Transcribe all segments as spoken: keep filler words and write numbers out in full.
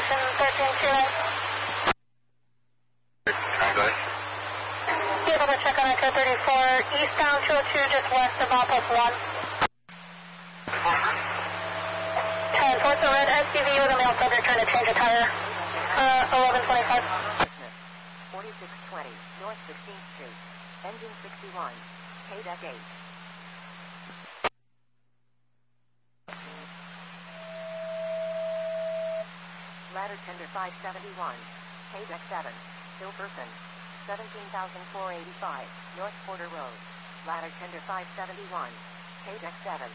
Station thirteen two. I'm good. Be able to check on Echo thirty-four, eastbound two oh two, just west of Outpost one. ten, towards the red S U V with a male subject trying to change a tire. Uh, eleven twenty-five. forty-six twenty, North sixteenth Street. Engine sixty-one. K D E C eight. Ladder tender five seventy-one. K D E C seven. Hilperson. seventeen thousand four hundred eighty-five. North Porter Road. Ladder tender five seventy-one. K D E C seven.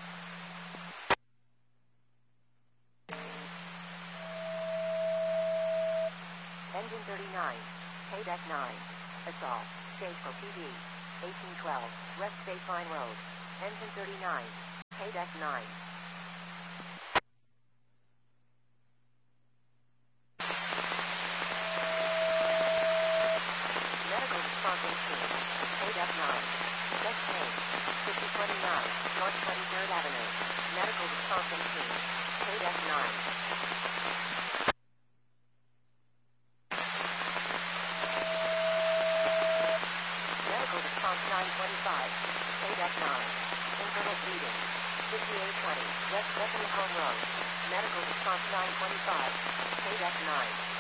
Engine thirty-nine. K D E C nine. Assault. Safeco P D. eighteen twelve. West Baseline Road. Engine thirty-nine. K D E C nine. Medical response eighteen. K D E C nine. Next name. fifty twenty-nine. North twenty-third Avenue. Medical response eighteen. K D E C nine. Medical response nine twenty-five. K D E C nine. Internal bleeding. fifty-eight twenty. West Bethany Home Road. Medical response nine twenty-five. K D E C nine.